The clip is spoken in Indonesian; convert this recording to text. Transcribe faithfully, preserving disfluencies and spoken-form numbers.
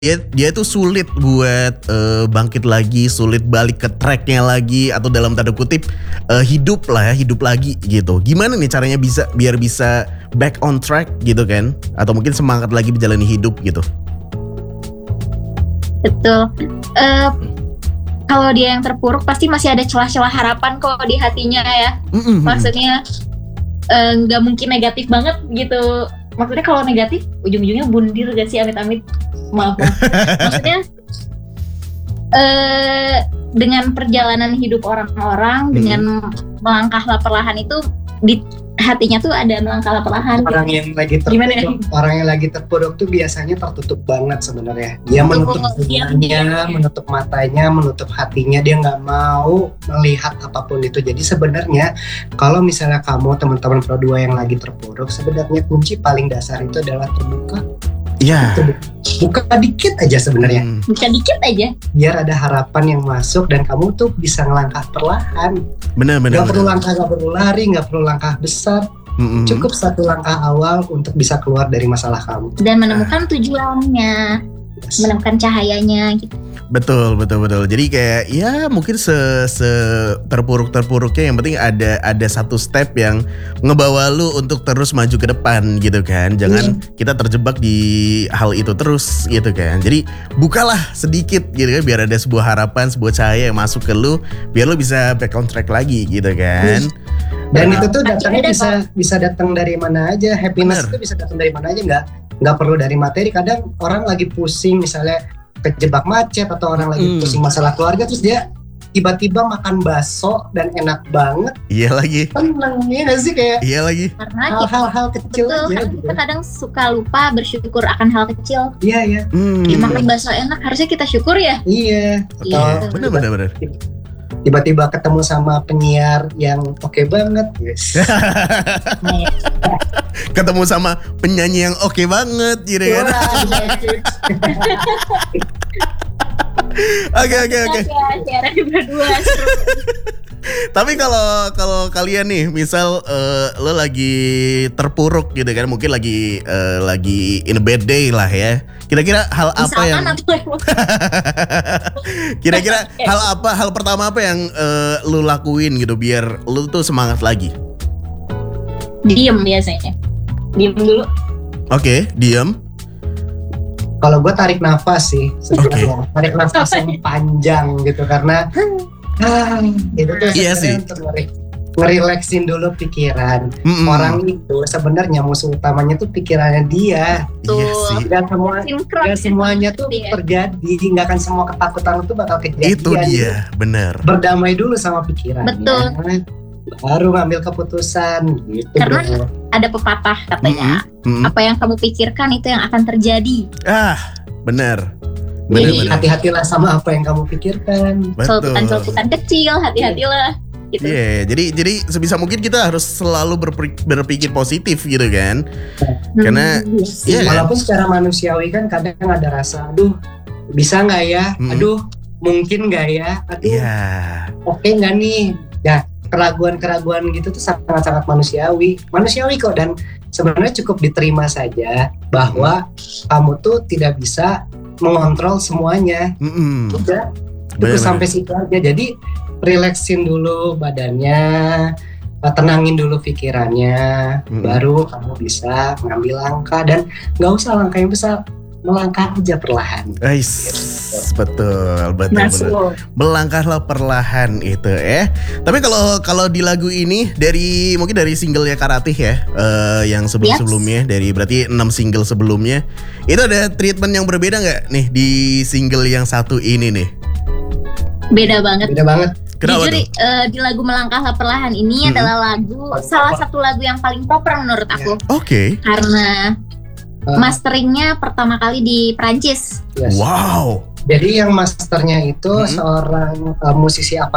Dia dia tuh sulit buat uh, bangkit lagi, sulit balik ke tracknya lagi, atau dalam tanda kutip uh, hidup lah ya, hidup lagi gitu. Gimana nih caranya bisa biar bisa back on track gitu kan? Atau mungkin semangat lagi menjalani hidup gitu? Betul. Uh, kalau dia yang terpuruk pasti masih ada celah-celah harapan kok di hatinya ya. Mm-hmm. Maksudnya nggak uh, mungkin negatif banget gitu. Maksudnya kalau negatif ujung-ujungnya bundir gak sih, amit-amit. Maaf, maaf. Maksudnya eh, dengan perjalanan hidup orang-orang, hmm. dengan melangkahlah perlahan itu di hatinya tuh ada melangkahlah perlahan. Orang yang lagi terpuruk, orang yang lagi terpuruk tuh biasanya tertutup banget sebenarnya. Dia menutup dunianya, menutup matanya, menutup hatinya. Dia nggak mau melihat apapun itu. Jadi sebenarnya kalau misalnya kamu teman-teman Pro dua yang lagi terpuruk, sebenarnya kunci paling dasar itu adalah terbuka. Iya. Yeah. Buka dikit aja sebenarnya. Hmm. Buka dikit aja. Biar ada harapan yang masuk dan kamu tuh bisa ngelangkah perlahan. Benar-benar. Gak perlu langkah, gak perlu lari, gak perlu langkah besar. Mm-hmm. Cukup satu langkah awal untuk bisa keluar dari masalah kamu. Dan menemukan tujuannya, yes. menemukan cahayanya gitu. Betul, betul, betul. Jadi kayak ya mungkin se, se terpuruk-terpuruknya yang penting ada ada satu step yang ngebawa lu untuk terus maju ke depan gitu kan. Jangan mm. kita terjebak di hal itu terus gitu kan. Jadi bukalah sedikit gitu kan biar ada sebuah harapan, sebuah cahaya yang masuk ke lu biar lu bisa back on track lagi gitu kan. Mm. Dan nah, itu tuh datangnya bisa bisa datang dari mana aja. Happiness itu bisa datang dari mana aja, nggak nggak perlu dari materi. Kadang orang lagi pusing misalnya kejebak macet atau orang lagi hmm. pusing masalah keluarga terus dia tiba-tiba makan bakso dan enak banget. Iya lagi. Tenang ya nggak sih kayak. Iya lagi. Karena hal-hal kecil betul, aja. Kan gitu. Kita kadang suka lupa bersyukur akan hal kecil. Iya iya. Hmm. Ya, makan bakso enak harusnya kita syukur ya. Iya. Iya. Benar-benar. Benar. Tiba-tiba ketemu sama penyiar yang oke okay banget. Yes. Ketemu sama penyanyi yang oke okay banget gitu kan. Oke oke oke. Tapi kalau kalau kalian nih misal uh, lo lagi terpuruk gitu kan, mungkin lagi uh, lagi in a bad day lah ya. Kira-kira hal apa Misalkan yang apa Kira-kira hal apa hal pertama apa yang uh, lo lakuin gitu biar lo tuh semangat lagi? Diem biasanya. Diem dulu. Oke, okay, diem. Kalau gue tarik nafas sih sebenarnya. Okay. Tarik nafas yang panjang gitu karena ah, itu tuh iya sebenarnya untuk ngerileksin dulu pikiran. Mm-hmm. Orang itu sebenarnya musuh utamanya tuh pikirannya dia. Iya sih. Gak semua, gak semuanya tuh dia. terjadi. Gak akan semua ketakutan itu bakal kejadian. Itu dia, benar. Berdamai dulu sama pikirannya. Betul. Baru ngambil keputusan gitu. Karena dong. ada pepatah katanya, mm-hmm. apa yang kamu pikirkan itu yang akan terjadi. Ah, benar. Jadi hati-hatilah sama apa yang kamu pikirkan. Celutukan-celutukan kecil, hati-hatilah. Gitu. Iya, yeah, jadi jadi sebisa mungkin kita harus selalu berpikir, berpikir positif gitu kan. Hmm, Karena yes. ya, walaupun kan? Secara manusiawi kan kadang ada rasa, aduh bisa nggak ya, hmm. aduh mungkin nggak ya, aduh yeah. oke okay nggak nih, ya keraguan-keraguan gitu tuh sangat-sangat manusiawi, manusiawi kok dan sebenarnya cukup diterima saja bahwa hmm. kamu tuh tidak bisa mengontrol semuanya, hmm. udah, cukup sampai situ aja. Jadi relaxin dulu badannya, tenangin dulu pikirannya, hmm. baru kamu bisa ngambil langkah dan nggak usah langkah yang besar, melangkah aja perlahan. Ais, betul, betul, betul. Melangkahlah perlahan itu, eh. Tapi kalau kalau di lagu ini dari mungkin dari singlenya Karatih ya, uh, yang sebelum-sebelumnya dari berarti enam single sebelumnya, itu ada treatment yang berbeda nggak nih di single yang satu ini nih? Beda banget. Beda banget. Jujur uh, di lagu Melangkahlah Perlahan ini hmm. adalah lagu salah satu lagu yang paling proper menurut aku. Oke. Okay. Karena uh. masteringnya pertama kali di Prancis. Yes. Wow. Jadi yang masternya itu hmm. seorang uh, musisi apa